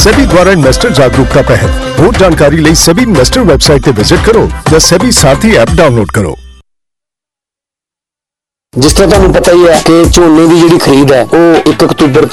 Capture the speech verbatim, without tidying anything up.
सेबी द्वारा इन्वेस्टर जागरूकता पहल। ਹੋਰ ਜਾਣਕਾਰੀ ਲਈ सेबी इन्वेस्टर ਵੈਬਸਾਈਟ ਤੇ ਵਿਜ਼ਿਟ ਕਰੋ ਜਾਂ सेबी ਸਾਥੀ ਐਪ ਡਾਊਨਲੋਡ ਕਰੋ। जिस तरह तुहानू पता ही है कि झोने की जिहड़ी खरीद है वो एक अक्तूबर